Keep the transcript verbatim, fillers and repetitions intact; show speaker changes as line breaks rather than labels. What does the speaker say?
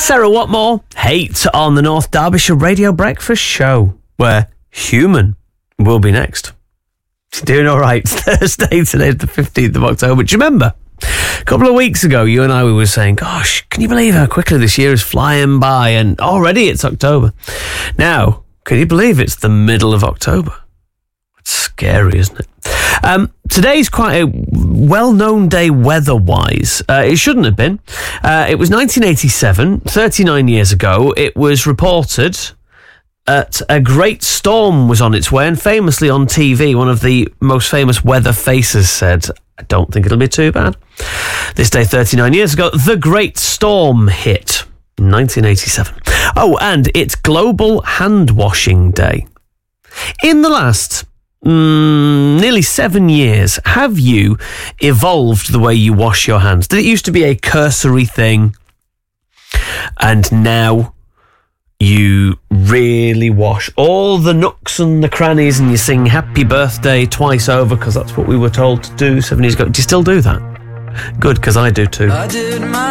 Sarah Watmore, Hate on the North Derbyshire Radio Breakfast Show, where Human will be next. Doing all right. It's Thursday, today's the fifteenth of October. Do you remember? A couple of weeks ago, you and I we were saying, gosh, can you believe how quickly this year is flying by? And already it's October. Now, can you believe it's the middle of October? It's scary, isn't it? Um, today's quite a well-known day weather-wise. Uh, it shouldn't have been. Uh, it was nineteen eighty-seven, thirty-nine years ago. It was reported that a great storm was on its way, and famously on T V, one of the most famous weather faces said, I don't think it'll be too bad. This day, thirty-nine years ago, the Great Storm hit. nineteen eighty-seven. Oh, and it's Global Hand Washing Day. In the last mm, nearly seven years, have you evolved the way you wash your hands? Did it used to be a cursory thing, and now you really wash all the nooks and the crannies and you sing happy birthday twice over because that's what we were told to do seven years ago? Do you still do that? Good, because I do too. I did my